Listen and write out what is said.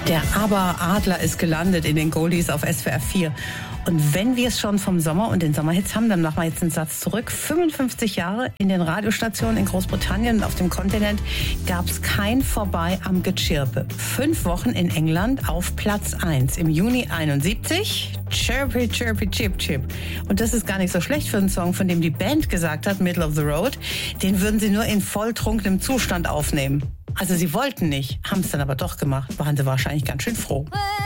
Der Aber-Adler ist gelandet in den Goldies auf SWR 4. Und wenn wir es schon vom Sommer und den Sommerhits haben, dann machen wir jetzt einen Satz zurück. 55 Jahre in den Radiostationen in Großbritannien und auf dem Kontinent gab es kein Vorbei am Gechirpe. 5 Wochen in England auf Platz 1 im Juni 71. Chirpy, chirpy, chip, chip. Und das ist gar nicht so schlecht für einen Song, von dem die Band gesagt hat, Middle of the Road, den würden sie nur in volltrunkenem Zustand aufnehmen. Also sie wollten nicht, haben es dann aber doch gemacht. Waren sie wahrscheinlich ganz schön froh.